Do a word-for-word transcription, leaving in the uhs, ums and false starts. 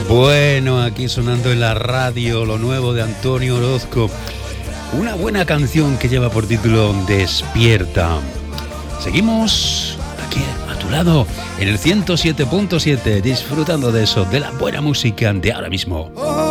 Bueno, aquí sonando en la radio lo nuevo de Antonio Orozco. Una buena canción que lleva por título Despierta. Seguimos aquí a tu lado en el ciento siete punto siete, disfrutando de eso, de la buena música de ahora mismo.